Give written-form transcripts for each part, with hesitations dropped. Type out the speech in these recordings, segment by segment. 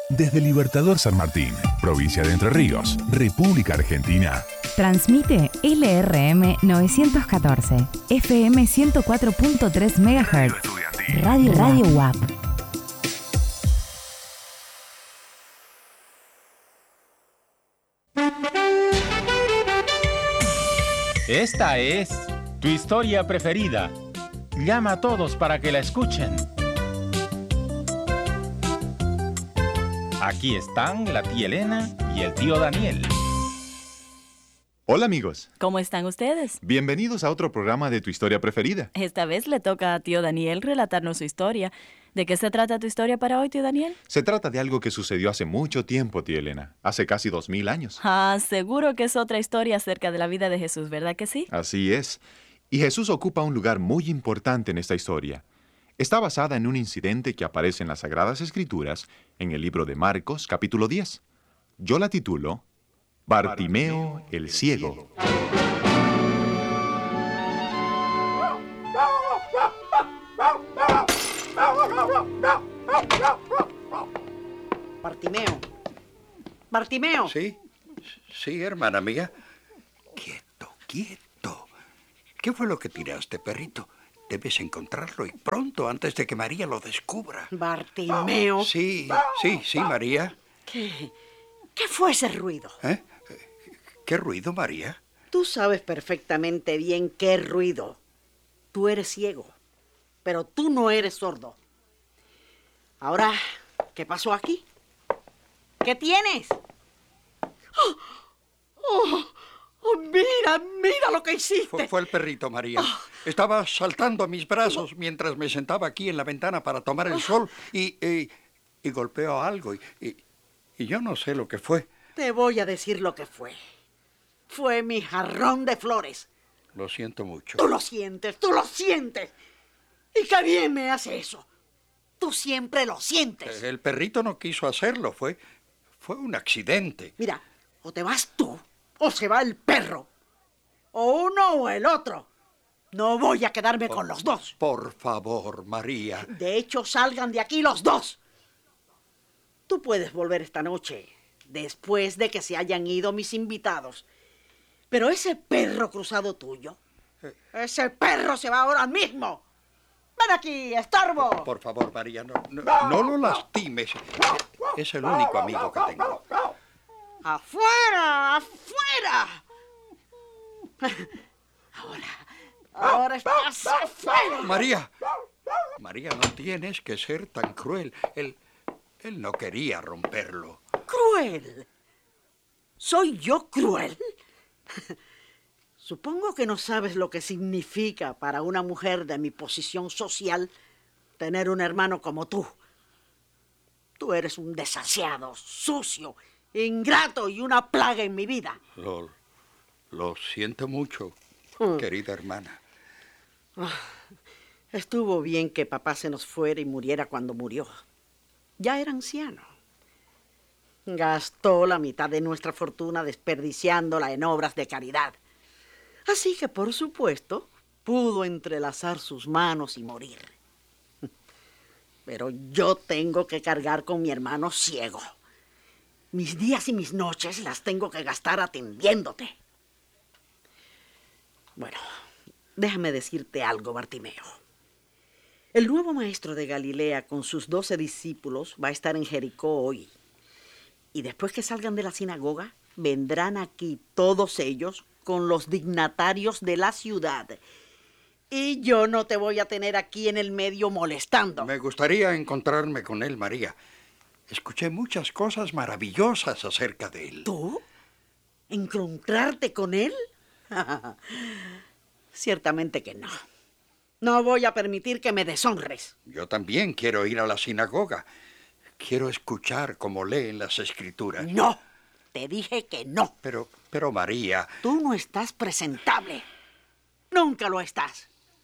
Desde Libertador San Martín, provincia de Entre Ríos, República Argentina. Transmite LRM 914, FM 104.3 MHz. Radio UAP. Esta es tu historia preferida. Llama a todos para que la escuchen. Aquí están la tía Elena y el tío Daniel. Hola amigos. ¿Cómo están ustedes? Bienvenidos a otro programa de tu historia preferida. Esta vez le toca a tío Daniel relatarnos su historia. ¿De qué se trata tu historia para hoy, tío Daniel? Se trata de algo que sucedió hace mucho tiempo, tía Elena. Hace casi 2000 años. Ah, seguro que es otra historia acerca de la vida de Jesús, ¿verdad que sí? Así es. Y Jesús ocupa un lugar muy importante en esta historia. Está basada en un incidente que aparece en las Sagradas Escrituras, en el libro de Marcos, capítulo 10. Yo la titulo Bartimeo el Ciego. Bartimeo. Bartimeo. Sí, hermana mía. Quieto. ¿Qué fue lo que tiraste, perrito? Debes encontrarlo y pronto, antes de que María lo descubra. Bartimeo. Sí, María. ¿Qué fue ese ruido? ¿Qué ruido, María? Tú sabes perfectamente bien qué ruido. Tú eres ciego, pero tú no eres sordo. Ahora, ¿qué pasó aquí? ¿Qué tienes? Mira lo que hiciste. Fue el perrito, María. Estaba saltando a mis brazos mientras me sentaba aquí en la ventana para tomar el sol y golpeó algo y yo no sé lo que fue. Te voy a decir lo que fue. Fue mi jarrón de flores. Lo siento mucho. Tú lo sientes. Y qué bien me hace eso. Tú siempre lo sientes. El perrito no quiso hacerlo, fue un accidente. Mira, o te vas tú, o se va el perro. O uno o el otro. No voy a quedarme con los dos. Por favor, María. De hecho, salgan de aquí los dos. Tú puedes volver esta noche, después de que se hayan ido mis invitados. Pero ese perro cruzado tuyo, ese perro se va ahora mismo. ¡Ven aquí, estorbo! Por favor, María, no lo lastimes. Es el único amigo que tengo. ¡Afuera! Ahora estás afuera. María, no tienes que ser tan cruel. Él no quería romperlo. ¿Cruel? ¿Soy yo cruel? Supongo que no sabes lo que significa para una mujer de mi posición social tener un hermano como tú. Tú eres un desasiado, sucio, ingrato y una plaga en mi vida. Lo siento mucho, querida hermana. Estuvo bien que papá se nos fuera y muriera cuando murió. Ya era anciano. Gastó la mitad de nuestra fortuna desperdiciándola en obras de caridad. Así que, por supuesto, pudo entrelazar sus manos y morir. Pero yo tengo que cargar con mi hermano ciego. Mis días y mis noches las tengo que gastar atendiéndote. Bueno, déjame decirte algo, Bartimeo. El nuevo maestro de Galilea con sus 12 discípulos va a estar en Jericó hoy. Y después que salgan de la sinagoga, vendrán aquí todos ellos con los dignatarios de la ciudad. Y yo no te voy a tener aquí en el medio molestando. Me gustaría encontrarme con él, María. Escuché muchas cosas maravillosas acerca de él. ¿Tú? ¿Encontrarte con él? Ciertamente que no. No voy a permitir que me deshonres. Yo también quiero ir a la sinagoga. Quiero escuchar cómo leen las Escrituras. No, te dije que no. Pero María... Tú no estás presentable. Nunca lo estás.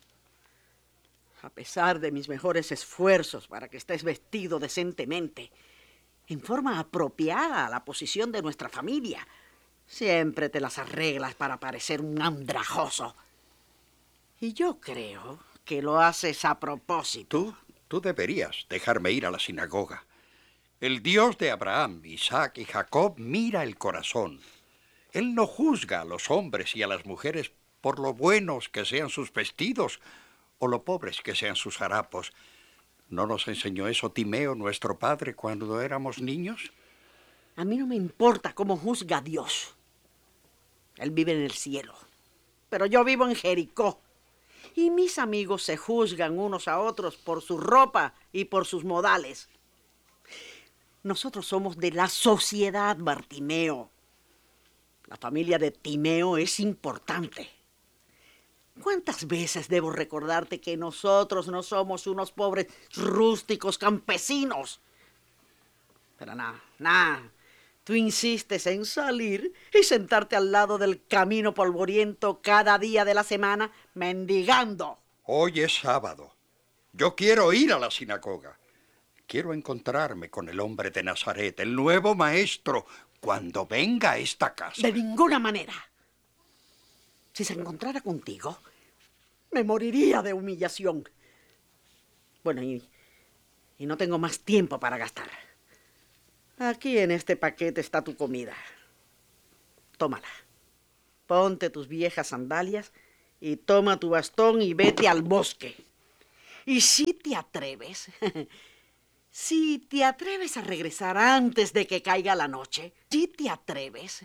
A pesar de mis mejores esfuerzos para que estés vestido decentemente, en forma apropiada a la posición de nuestra familia, siempre te las arreglas para parecer un andrajoso. Y yo creo que lo haces a propósito. Tú deberías dejarme ir a la sinagoga. El Dios de Abraham, Isaac y Jacob mira el corazón. Él no juzga a los hombres y a las mujeres por lo buenos que sean sus vestidos o lo pobres que sean sus harapos. ¿No nos enseñó eso Timeo, nuestro padre, cuando éramos niños? A mí no me importa cómo juzga a Dios. Él vive en el cielo. Pero yo vivo en Jericó. Y mis amigos se juzgan unos a otros por su ropa y por sus modales. Nosotros somos de la sociedad, Bartimeo. La familia de Timeo es importante. ¿Cuántas veces debo recordarte que nosotros no somos unos pobres rústicos campesinos? Pero nada. Tú insistes en salir y sentarte al lado del camino polvoriento cada día de la semana mendigando. Hoy es sábado. Yo quiero ir a la sinagoga. Quiero encontrarme con el hombre de Nazaret, el nuevo maestro, cuando venga a esta casa. De ninguna manera. Si se encontrara contigo, me moriría de humillación. Bueno, y no tengo más tiempo para gastar. Aquí en este paquete está tu comida. Tómala. Ponte tus viejas sandalias y toma tu bastón y vete al bosque. Y si te atreves... Si te atreves a regresar antes de que caiga la noche, si te atreves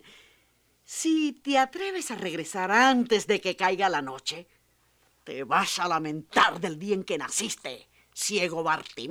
a regresar antes de que caiga la noche, te vas a lamentar del día en que naciste, ciego Bartimeo.